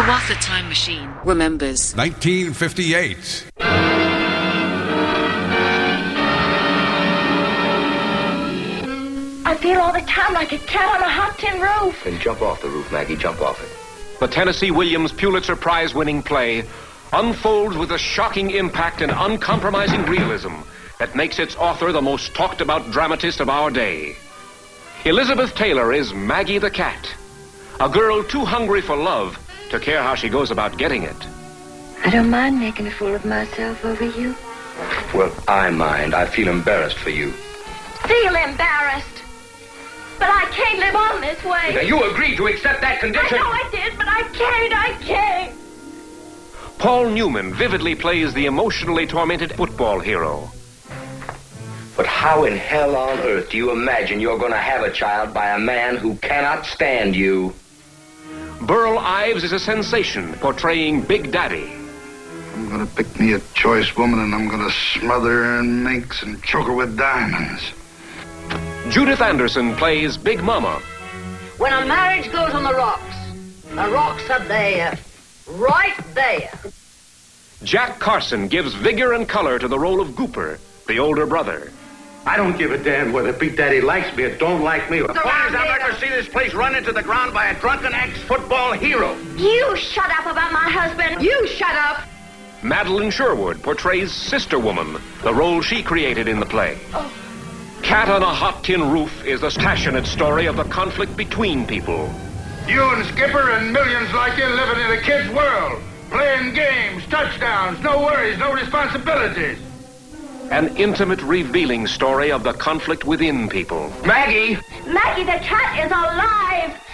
Hiawatha Time Machine remembers. 1958. I feel all the time like a cat on a hot tin roof. Then jump off the roof, Maggie, jump off it. The Tennessee Williams Pulitzer Prize-winning play unfolds with a shocking impact and uncompromising realism that makes its author the most talked-about dramatist of our day. Elizabeth Taylor is Maggie the Cat, a girl too hungry for love to care how she goes about getting it. I don't mind making a fool of myself over you. Well, I mind. I feel embarrassed for you. Feel embarrassed. But I can't live on this way. Now, you agreed to accept that condition. I know I did, but I can't. Paul Newman vividly plays the emotionally tormented football hero. But how in hell on earth do you imagine you're going to have a child by a man who cannot stand you? Burl Ives is a sensation, portraying Big Daddy. I'm going to pick me a choice woman and I'm going to smother her in minks and choke her with diamonds. Judith Anderson plays Big Mama. When a marriage goes on the rocks are there, right there. Jack Carson gives vigor and color to the role of Gooper, the older brother. I don't give a damn whether Big Daddy likes me or don't like me. The point is, I'm not going to see this place run into the ground by a drunken ex-football hero. You shut up about my husband. You shut up. Madeline Sherwood portrays Sister Woman, the role she created in the play. Cat on a Hot Tin Roof is the passionate story of the conflict between people. You and Skipper and millions like you living in a kid's world. Playing games, touchdowns, no worries, no responsibilities. An intimate, revealing story of the conflict within people. Maggie! Maggie the cat is alive.